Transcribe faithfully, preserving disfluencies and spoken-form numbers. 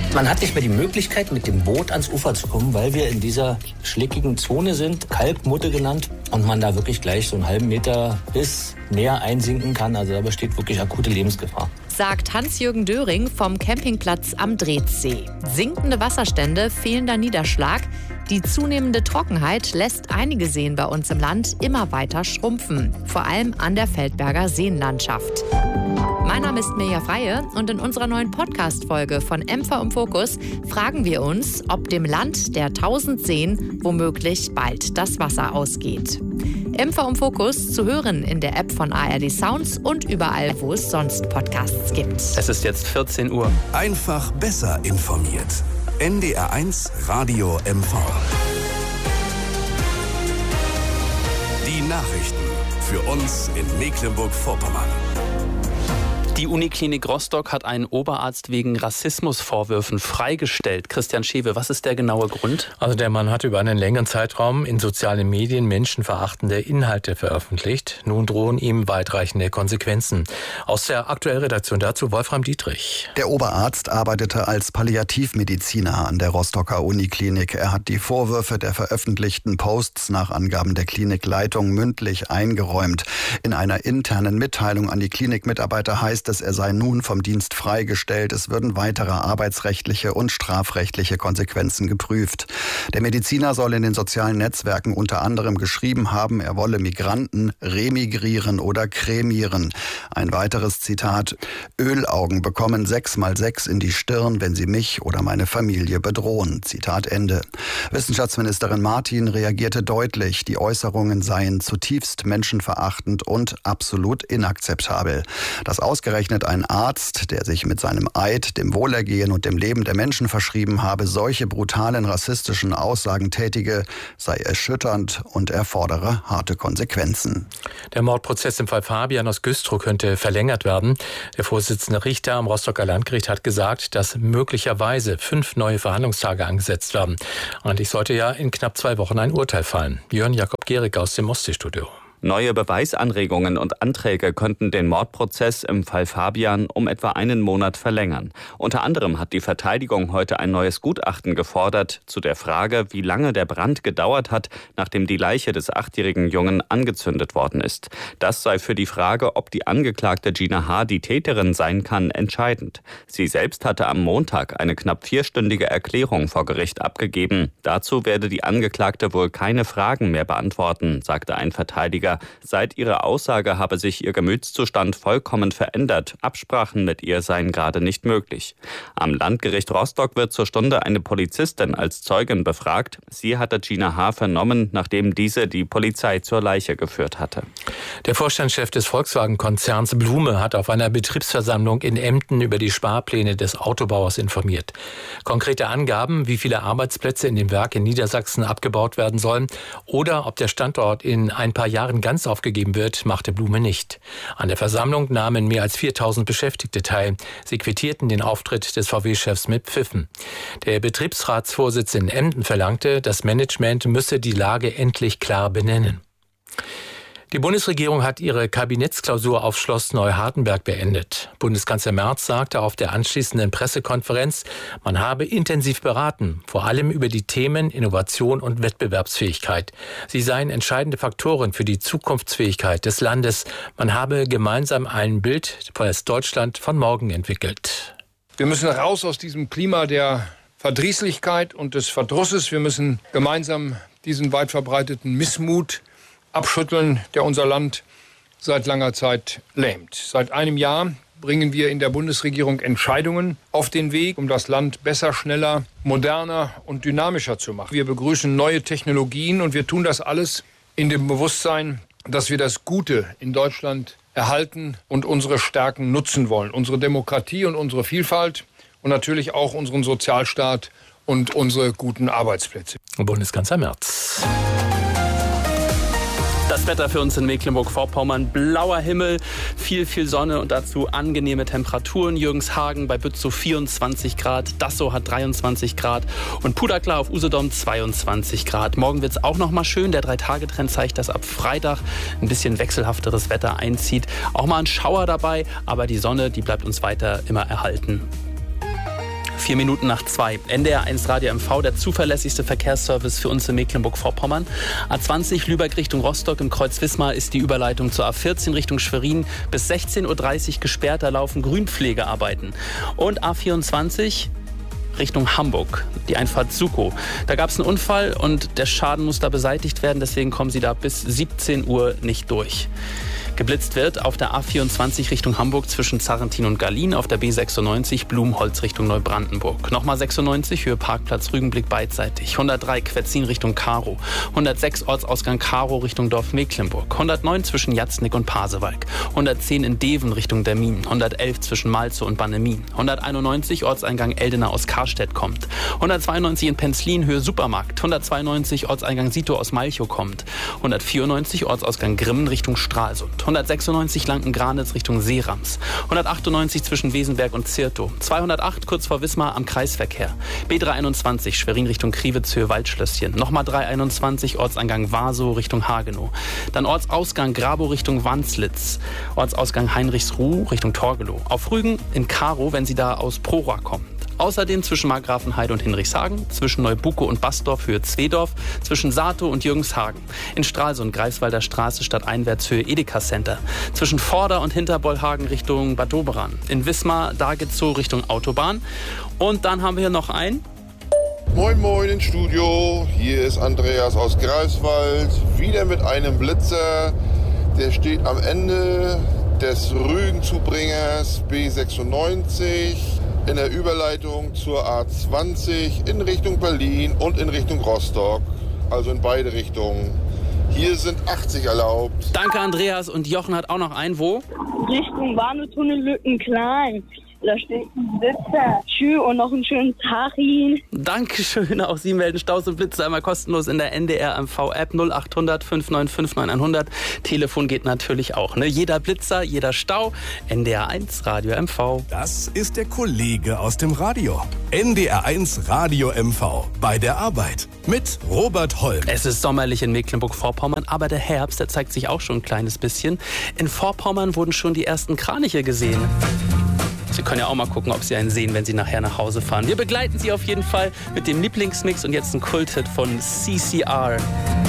Man hat nicht mehr die Möglichkeit, mit dem Boot ans Ufer zu kommen, weil wir in dieser schlickigen Zone sind, Kalkmutte genannt, und man da wirklich gleich so einen halben Meter bis mehr einsinken kann. Also da besteht wirklich akute Lebensgefahr. Sagt Hans-Jürgen Döring vom Campingplatz am Dretzsee. Sinkende Wasserstände, fehlender Niederschlag. Die zunehmende Trockenheit lässt einige Seen bei uns im Land immer weiter schrumpfen. Vor allem an der Feldberger Seenlandschaft. Mein Name ist Mirja Freie und in unserer neuen Podcast-Folge von M V im Fokus fragen wir uns, ob dem Land der tausend Seen womöglich bald das Wasser ausgeht. M V im Fokus zu hören in der App von A R D Sounds und überall, wo es sonst Podcasts gibt. Es ist jetzt vierzehn Uhr. Einfach besser informiert. N D R eins Radio M V. Die Nachrichten für uns in Mecklenburg-Vorpommern. Die Uniklinik Rostock hat einen Oberarzt wegen Rassismusvorwürfen freigestellt. Christian Schewe, was ist der genaue Grund? Also der Mann hat über einen längeren Zeitraum in sozialen Medien menschenverachtende Inhalte veröffentlicht. Nun drohen ihm weitreichende Konsequenzen. Aus der Aktuellredaktion dazu Wolfram Dietrich. Der Oberarzt arbeitete als Palliativmediziner an der Rostocker Uniklinik. Er hat die Vorwürfe der veröffentlichten Posts nach Angaben der Klinikleitung mündlich eingeräumt. In einer internen Mitteilung an die Klinikmitarbeiter heißt es, er sei nun vom Dienst freigestellt. Es würden weitere arbeitsrechtliche und strafrechtliche Konsequenzen geprüft. Der Mediziner soll in den sozialen Netzwerken unter anderem geschrieben haben, er wolle Migranten remigrieren oder kremieren. Ein weiteres Zitat: Ölaugen bekommen sechs mal sechs in die Stirn, wenn sie mich oder meine Familie bedrohen. Zitat Ende. Wissenschaftsministerin Martin reagierte deutlich, die Äußerungen seien zutiefst menschenverachtend und absolut inakzeptabel. Dass ausgerechnet ein Arzt, der sich mit seinem Eid dem Wohlergehen und dem Leben der Menschen verschrieben habe, solche brutalen rassistischen Aussagen tätige, sei erschütternd und erfordere harte Konsequenzen. Der Mordprozess im Fall Fabian aus Güstrow könnte verlängert werden. Der Vorsitzende Richter am Rostocker Landgericht hat gesagt, dass möglicherweise fünf neue Verhandlungstage angesetzt werden. Eigentlich sollte ja in knapp zwei Wochen ein Urteil fallen. Jörn Jakob Gehrig aus dem Ostseestudio. Neue Beweisanregungen und Anträge könnten den Mordprozess im Fall Fabian um etwa einen Monat verlängern. Unter anderem hat die Verteidigung heute ein neues Gutachten gefordert zu der Frage, wie lange der Brand gedauert hat, nachdem die Leiche des achtjährigen Jungen angezündet worden ist. Das sei für die Frage, ob die Angeklagte Gina H. die Täterin sein kann, entscheidend. Sie selbst hatte am Montag eine knapp vierstündige Erklärung vor Gericht abgegeben. Dazu werde die Angeklagte wohl keine Fragen mehr beantworten, sagte ein Verteidiger. Seit ihrer Aussage habe sich ihr Gemütszustand vollkommen verändert. Absprachen mit ihr seien gerade nicht möglich. Am Landgericht Rostock wird zur Stunde eine Polizistin als Zeugin befragt. Sie hatte Gina H. vernommen, nachdem diese die Polizei zur Leiche geführt hatte. Der Vorstandschef des Volkswagen-Konzerns Blume hat auf einer Betriebsversammlung in Emden über die Sparpläne des Autobauers informiert. Konkrete Angaben, wie viele Arbeitsplätze in dem Werk in Niedersachsen abgebaut werden sollen oder ob der Standort in ein paar Jahren ganz aufgegeben wird, machte Blume nicht. An der Versammlung nahmen mehr als viertausend Beschäftigte teil. Sie quittierten den Auftritt des V W-Chefs mit Pfiffen. Der Betriebsratsvorsitz in Emden verlangte, das Management müsse die Lage endlich klar benennen. Die Bundesregierung hat ihre Kabinettsklausur auf Schloss Neuhardenberg beendet. Bundeskanzler Merz sagte auf der anschließenden Pressekonferenz, man habe intensiv beraten, vor allem über die Themen Innovation und Wettbewerbsfähigkeit. Sie seien entscheidende Faktoren für die Zukunftsfähigkeit des Landes. Man habe gemeinsam ein Bild von Deutschland von morgen entwickelt. Wir müssen raus aus diesem Klima der Verdrießlichkeit und des Verdrusses. Wir müssen gemeinsam diesen weit verbreiteten Missmut abschütteln, der unser Land seit langer Zeit lähmt. Seit einem Jahr bringen wir in der Bundesregierung Entscheidungen auf den Weg, um das Land besser, schneller, moderner und dynamischer zu machen. Wir begrüßen neue Technologien und wir tun das alles in dem Bewusstsein, dass wir das Gute in Deutschland erhalten und unsere Stärken nutzen wollen. Unsere Demokratie und unsere Vielfalt und natürlich auch unseren Sozialstaat und unsere guten Arbeitsplätze. Bundeskanzler Merz. Das Wetter für uns in Mecklenburg-Vorpommern, blauer Himmel, viel, viel Sonne und dazu angenehme Temperaturen. Jürgenshagen bei Bützow vierundzwanzig Grad, Dassow hat dreiundzwanzig Grad und Puderklar auf Usedom zweiundzwanzig Grad. Morgen wird es auch noch mal schön. Der Drei-Tage-Trend zeigt, dass ab Freitag ein bisschen wechselhafteres Wetter einzieht. Auch mal ein Schauer dabei, aber die Sonne, die bleibt uns weiter immer erhalten. Vier Minuten nach zwei. N D R eins Radio M V, der zuverlässigste Verkehrsservice für uns in Mecklenburg-Vorpommern. A zwanzig Lübeck Richtung Rostock im Kreuz Wismar ist die Überleitung zur A vierzehn Richtung Schwerin bis sechzehn Uhr dreißig gesperrt. Da laufen Grünpflegearbeiten. Und A vierundzwanzig Richtung Hamburg, die Einfahrt Sukow. Da gab es einen Unfall und der Schaden muss da beseitigt werden. Deswegen kommen Sie da bis siebzehn Uhr nicht durch. Geblitzt wird auf der A vierundzwanzig Richtung Hamburg zwischen Zarrentin und Gallien, auf der B sechsundneunzig Blumholz Richtung Neubrandenburg. Nochmal sechsundneunzig, Höhe Parkplatz Rügenblick beidseitig. hundertdrei Quetzin Richtung Karow. hundertsechs Ortsausgang Karow Richtung Dorf Mecklenburg. hundertneun zwischen Jatznick und Pasewalk. hundertzehn in Deven Richtung Dermin. hundertelf zwischen Malzow und Bannemin. hunderteinundneunzig Ortseingang Eldena aus Karstedt kommt. hundertzweiundneunzig in Penzlin Höhe Supermarkt. hundertzweiundneunzig Ortseingang Sito aus Malchow kommt. hundertvierundneunzig Ortsausgang Grimmen Richtung Stralsund. hundertsechsundneunzig Lanken-Granitz Richtung Seerams. hundertachtundneunzig zwischen Wesenberg und Zirtow. zweihundertacht kurz vor Wismar am Kreisverkehr. B dreihunderteinundzwanzig Schwerin Richtung Kriwitz Höhe Waldschlösschen. Nochmal dreihunderteinundzwanzig Ortseingang Warsow Richtung Hagenow. Dann Ortsausgang Grabow Richtung Wanslitz. Ortsausgang Heinrichsruh Richtung Torgelow. Auf Rügen in Karow, wenn Sie da aus Prora kommen. Außerdem zwischen Markgrafenheide und Hinrichshagen, zwischen Neubucke und Basdorf Höhe Zwedorf, zwischen Satow und Jürgenshagen. In Stralsund Greifswalder Straße stadteinwärts Höhe Edeka Center. Zwischen Vorder- und Hinterbollhagen Richtung Bad Doberan. In Wismar Dagezow Richtung Autobahn. Und dann haben wir hier noch einen. Moin Moin ins Studio, hier ist Andreas aus Greifswald, wieder mit einem Blitzer, der steht am Ende des Rügenzubringers B sechsundneunzig in der Überleitung zur A zwanzig in Richtung Berlin und in Richtung Rostock, also in beide Richtungen. Hier sind achtzig erlaubt. Danke Andreas, und Jochen hat auch noch einen, wo? Richtung Warntunnel Lückenklein. Da steht ein Blitzer. Tschüss und noch einen schönen Tag Ihnen. Dankeschön. Auch Sie melden Staus und Blitze einmal kostenlos in der N D R M V-App null acht hundert fünf neun fünf neun hundert. Telefon geht natürlich auch. Ne? Jeder Blitzer, jeder Stau. N D R eins Radio M V. Das ist der Kollege aus dem Radio. N D R eins Radio M V. Bei der Arbeit. Mit Robert Holm. Es ist sommerlich in Mecklenburg-Vorpommern, aber der Herbst, der zeigt sich auch schon ein kleines bisschen. In Vorpommern wurden schon die ersten Kraniche gesehen. Sie können ja auch mal gucken, ob Sie einen sehen, wenn Sie nachher nach Hause fahren. Wir begleiten Sie auf jeden Fall mit dem Lieblingsmix und jetzt ein Kulthit von C C R.